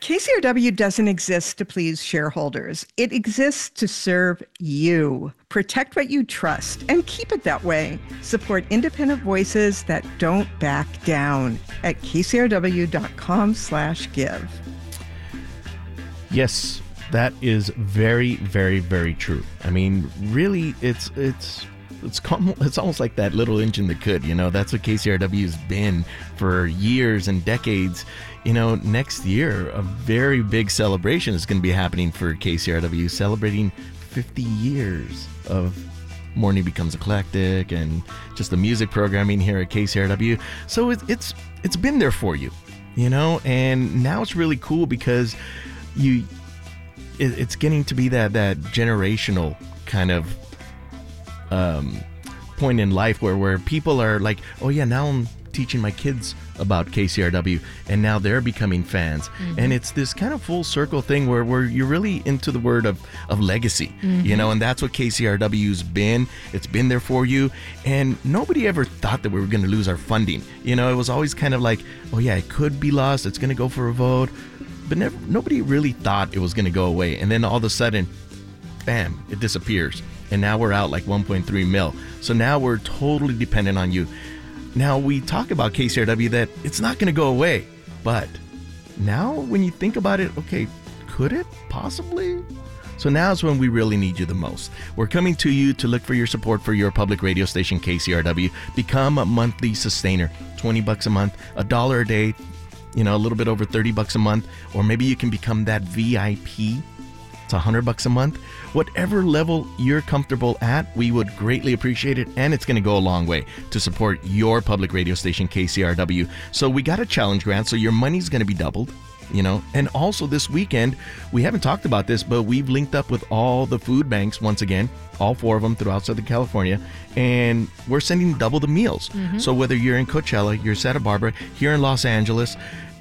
KCRW doesn't exist to please shareholders. It exists to serve you. Protect what you trust and keep it that way. Support independent voices that don't back down at kcrw.com/give. Yes, that is very, very, very true. I mean, really, it's almost like that little engine that could, that's what KCRW's been for years and decades. Next year, a very big celebration is going to be happening for KCRW, celebrating 50 years of Morning Becomes Eclectic and just the music programming here at KCRW. So it's been there for you, and now it's really cool because it's getting to be that generational kind of point in life where people are like, oh yeah, now I'm teaching my kids about KCRW, and now they're becoming fans. Mm-hmm. And it's this kind of full circle thing where you're really into the word of legacy, mm-hmm. And that's what KCRW's been. It's been there for you, and nobody ever thought that we were going to lose our funding. It was always kind of like, oh yeah, it could be lost, it's going to go for a vote, but nobody really thought it was going to go away. And then all of a sudden, bam, it disappears. And now we're out like 1.3 mil. So now we're totally dependent on you. Now we talk about KCRW that it's not going to go away. But now when you think about it, okay, could it possibly? So now's when we really need you the most. We're coming to you to look for your support for your public radio station, KCRW. Become a monthly sustainer. $20 a month, $1 a day, a little bit over $30 a month. Or maybe you can become that VIP. It's $100 a month. Whatever level you're comfortable at, we would greatly appreciate it, and it's going to go a long way to support your public radio station, KCRW. So we got a challenge grant, so your money's going to be doubled, And also this weekend, we haven't talked about this, but we've linked up with all the food banks once again, all 4 of them throughout Southern California, and we're sending double the meals. Mm-hmm. So whether you're in Coachella, you're Santa Barbara, here in Los Angeles,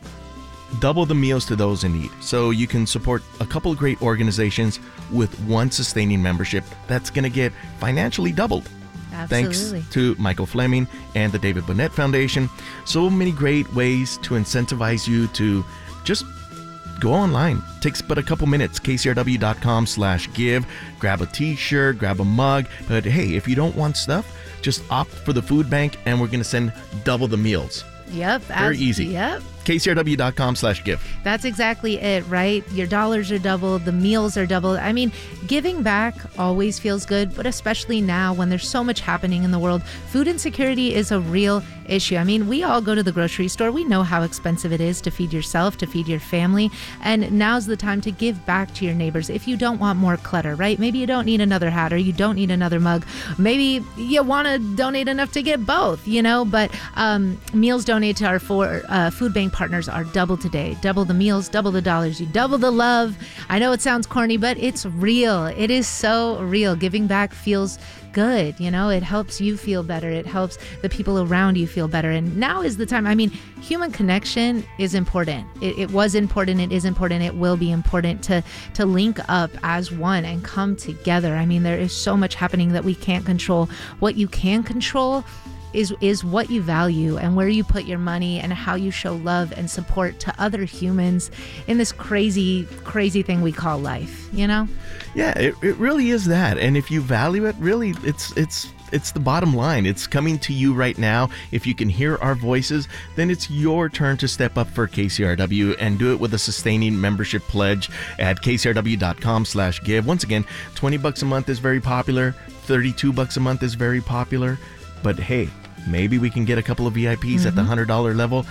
double the meals to those in need. So you can support a couple of great organizations with one sustaining membership that's going to get financially doubled. Absolutely. Thanks to Michael Fleming and the David Burnett Foundation. So many great ways to incentivize you to just go online. Takes but a couple minutes. kcrw.com/give. Grab a t-shirt, grab a mug. But hey, if you don't want stuff, just opt for the food bank and we're going to send double the meals. Yep. Very easy. Yep. kcrw.com/give. That's exactly it, right? Your dollars are doubled, the meals are doubled. I mean, giving back always feels good, but especially now when there's so much happening in the world, food insecurity is a real issue. I mean, we all go to the grocery store. We know how expensive it is to feed yourself, to feed your family. And now's the time to give back to your neighbors. If you don't want more clutter, right? Maybe you don't need another hat or you don't need another mug. Maybe you want to donate enough to get both, but meals donated to our food bank partners are double today. Double the meals, double the dollars, you double the love. I know it sounds corny, but it's real. It is so real. Giving back feels good. It helps you feel better. It helps the people around you feel better. And now is the time. I mean, human connection is important. It was important. It is important. It will be important to link up as one and come together. I mean, there is so much happening that we can't control. What you can control is what you value and where you put your money and how you show love and support to other humans in this crazy, crazy thing we call life, Yeah, it really is that. And if you value it, really, it's the bottom line. It's coming to you right now. If you can hear our voices, then it's your turn to step up for KCRW and do it with a sustaining membership pledge at kcrw.com/give. Once again, $20 a month is very popular. $32 a month is very popular. But hey, maybe we can get a couple of VIPs at the $100 level.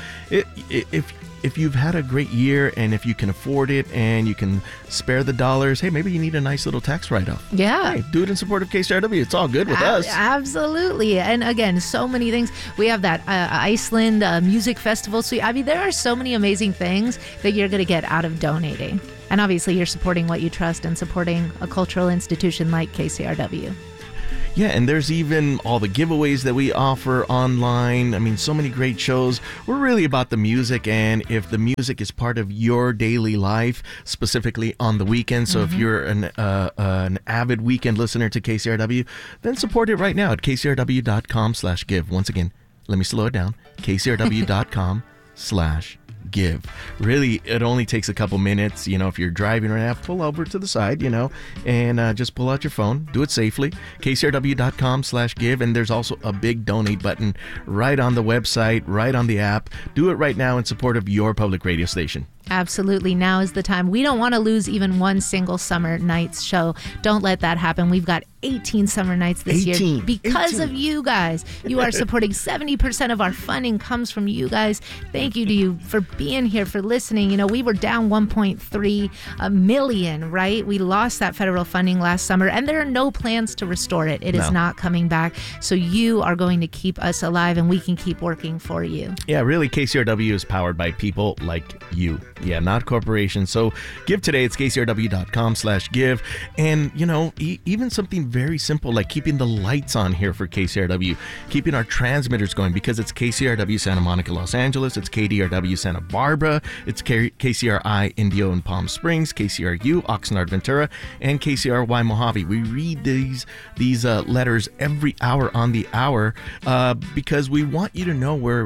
If you've had a great year and if you can afford it and you can spare the dollars, hey, maybe you need a nice little tax write-off. Yeah. Hey, do it in support of KCRW. It's all good with us. Absolutely. And again, so many things. We have that Iceland music festival. So, I mean, there are so many amazing things that you're going to get out of donating. And obviously, you're supporting what you trust and supporting a cultural institution like KCRW. Yeah, and there's even all the giveaways that we offer online. I mean, so many great shows. We're really about the music, and if the music is part of your daily life, specifically on the weekend, so if you're an avid weekend listener to KCRW, then support it right now at kcrw.com/give. Once again, let me slow it down. kcrw.com/give. give. Really, it only takes a couple minutes. If you're driving right now, pull over to the side, and just pull out your phone. Do it safely. KCRW.com/give. And there's also a big donate button right on the website, right on the app. Do it right now in support of your public radio station. Absolutely. Now is the time. We don't want to lose even one single Summer Nights show. Don't let that happen. We've got 18 Summer Nights this year because of you guys. You are supporting 70% of our funding comes from you guys. Thank you to you for being here, for listening. We were down 1.3 million, right? We lost that federal funding last summer, and there are no plans to restore it. It is not coming back. So you are going to keep us alive, and we can keep working for you. Yeah, really, KCRW is powered by people like you. Yeah, not corporations. So give today. It's KCRW.com/give. And, even something very simple like keeping the lights on here for KCRW, keeping our transmitters going, because it's KCRW Santa Monica, Los Angeles. It's KDRW Santa Barbara. It's KCRI Indio and Palm Springs, KCRU Oxnard Ventura, and KCRY Mojave. We read these letters every hour on the hour because we want you to know where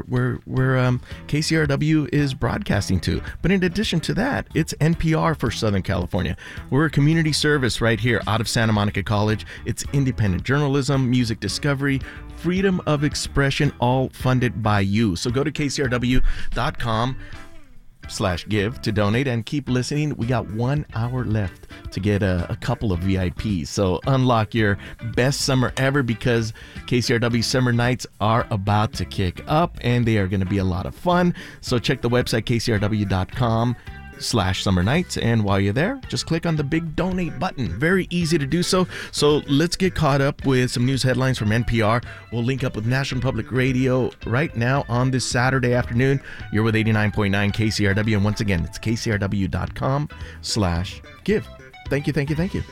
KCRW is broadcasting to. But in addition to that, it's NPR for Southern California. We're a community service right here out of Santa Monica College. It's independent journalism, music discovery, freedom of expression, all funded by you. So go to KCRW.com/give to donate and keep listening. We got 1 hour left to get a couple of VIPs. So unlock your best summer ever, because KCRW Summer Nights are about to kick up and they are going to be a lot of fun. So check the website, KCRW.com/Summer Nights, and while you're there, just click on the big donate button. Very easy to do so. So let's get caught up with some news headlines from NPR. We'll link up with National Public Radio right now on this Saturday afternoon. You're with 89.9 KCRW, and once again, it's KCRW.com/give. Thank you, thank you, thank you.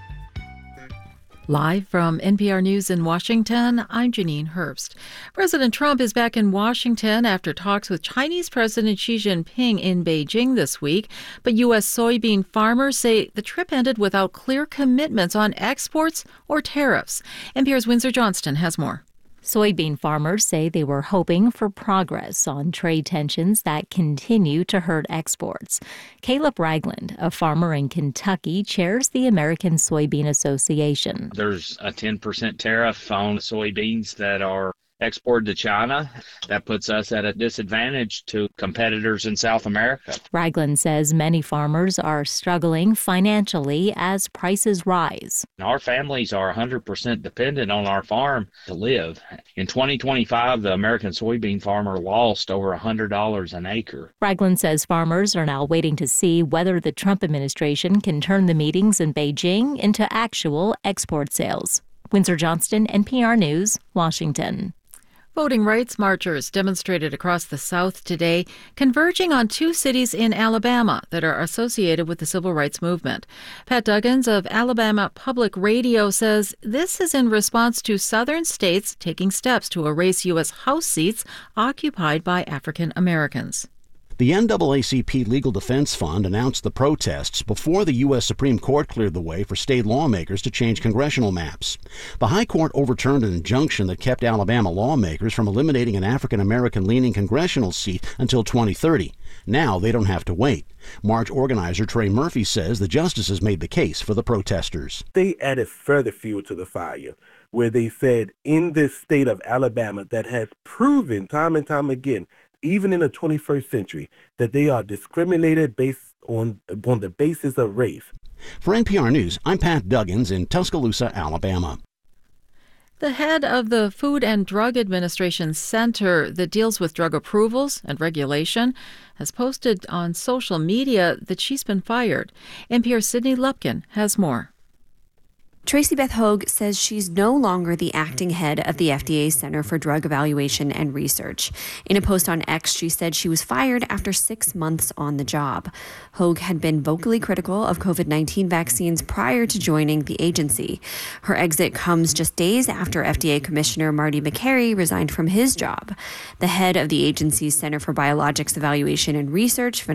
Live from NPR News in Washington, I'm Janine Herbst. President Trump is back in Washington after talks with Chinese President Xi Jinping in Beijing this week. But U.S. soybean farmers say the trip ended without clear commitments on exports or tariffs. NPR's Windsor Johnston has more. Soybean farmers say they were hoping for progress on trade tensions that continue to hurt exports. Caleb Ragland, a farmer in Kentucky, chairs the American Soybean Association. There's a 10% tariff on soybeans that are exported to China. That puts us at a disadvantage to competitors in South America. Ragland says many farmers are struggling financially as prices rise. Our families are 100% dependent on our farm to live. In 2025, the American soybean farmer lost over $100 an acre. Ragland says farmers are now waiting to see whether the Trump administration can turn the meetings in Beijing into actual export sales. Windsor Johnston, NPR News, Washington. Voting rights marchers demonstrated across the South today, converging on two cities in Alabama that are associated with the civil rights movement. Pat Duggins of Alabama Public Radio says this is in response to southern states taking steps to erase U.S. House seats occupied by African Americans. The NAACP Legal Defense Fund announced the protests before the U.S. Supreme Court cleared the way for state lawmakers to change congressional maps. The High Court overturned an injunction that kept Alabama lawmakers from eliminating an African-American-leaning congressional seat until 2030. Now they don't have to wait. March organizer Trey Murphy says the justices made the case for the protesters. They added further fuel to the fire, where they said in this state of Alabama that has proven time and time again, even in the 21st century, that they are discriminated based on the basis of race. For NPR News, I'm Pat Duggins in Tuscaloosa, Alabama. The head of the Food and Drug Administration Center that deals with drug approvals and regulation has posted on social media that she's been fired. NPR's Sydney Lupkin has more. Tracy Beth Hogue says she's no longer the acting head of the FDA's Center for Drug Evaluation and Research. In a post on X, she said she was fired after 6 months on the job. Hogue had been vocally critical of COVID-19 vaccines prior to joining the agency. Her exit comes just days after FDA Commissioner Marty Makary resigned from his job. The head of the agency's Center for Biologics Evaluation and Research,